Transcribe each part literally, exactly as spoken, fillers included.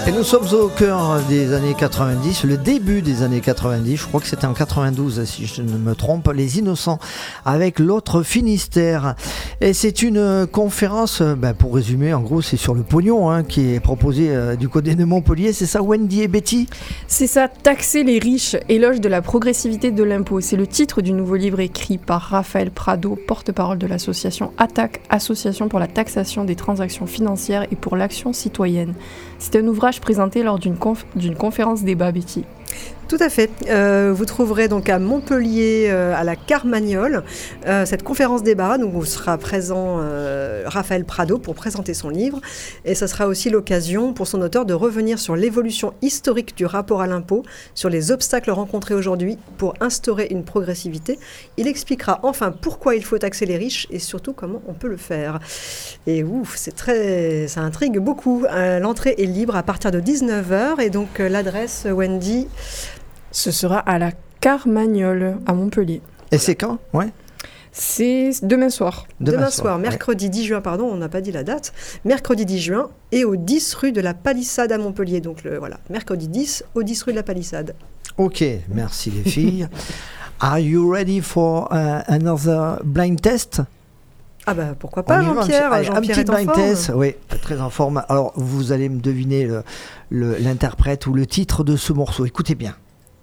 Et nous sommes au cœur des années quatre-vingt-dix, le début des années quatre-vingt-dix, je crois que c'était en quatre-vingt-douze si je ne me trompe, Les Innocents avec l'autre Finistère. Et c'est une conférence, ben pour résumer, en gros c'est sur le pognon hein, qui est proposé euh, du côté de Montpellier, c'est ça Wendy et Betty? C'est ça, Taxer les riches, éloge de la progressivité de l'impôt. C'est le titre du nouveau livre écrit par Raphaël Prado, porte-parole de l'association Attaque, association pour la taxation des transactions financières et pour l'action citoyenne. C'est un ouvrage présenté lors d'une, conf- d'une conférence débat, Betty. Tout à fait. Euh, vous trouverez donc à Montpellier, euh, à la Carmagnole, euh, cette conférence débat. Donc, où sera présent euh, Raphaël Prado pour présenter son livre. Et ce sera aussi l'occasion pour son auteur de revenir sur l'évolution historique du rapport à l'impôt, sur les obstacles rencontrés aujourd'hui pour instaurer une progressivité. Il expliquera enfin pourquoi il faut taxer les riches et surtout comment on peut le faire. Et ouf, c'est très, ça intrigue beaucoup. Euh, l'entrée est libre à partir de dix-neuf heures et donc euh, l'adresse, Wendy. Ce sera à la Carmagnole, à Montpellier. Et c'est quand? Ouais. C'est demain soir. Demain, demain soir, soir mercredi ouais. dix juin, pardon, on n'a pas dit la date. Mercredi dix juin et au dix rue de la Palissade à Montpellier. Donc le, voilà, mercredi dix au dix rue de la Palissade. Ok, merci les filles. Are you ready for uh, another blind test? Ah bah pourquoi pas, Jean-Pierre. Un, Jean-Pierre un petit est blind en forme. test, oui, très en forme. Alors vous allez me deviner le, le, l'interprète ou le titre de ce morceau. Écoutez bien.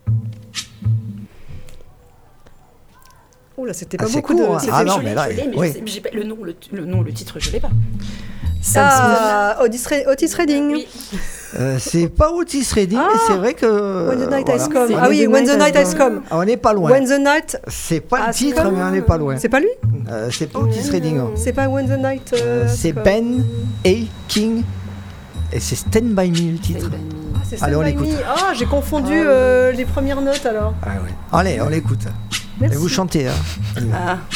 Oh là, c'était pas ah, beaucoup court, de... Hein. C'est ah non, mais là... Mais oui. j'ai pas, le, nom, le, le nom, le titre, je l'ai pas. Ah, Otis, Otis Redding. Oui. Euh, c'est pas Otis Redding, ah, mais c'est vrai que... When the Night voilà. Has Come. Ah oui, When the Night Has Come. Ah, on n'est pas loin. When the Night... C'est pas ah, le titre, mais on n'est pas loin. C'est pas lui euh, C'est pas Otis oh, Redding. Hein. C'est pas When the Night... Euh, c'est Ben A. King. Et c'est Stand By Me, le titre. Ah, c'est Stand Allez, on l'écoute. Me. Ah, j'ai confondu ah, euh, les premières notes, alors. Ah, ouais. Allez, on l'écoute. Merci. Et vous chantez, hein. Ah.